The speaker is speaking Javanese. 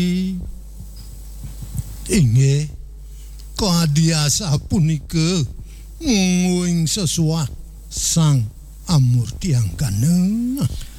Inggih kadiasa punika mung sesuah sang amurtiang kaneng.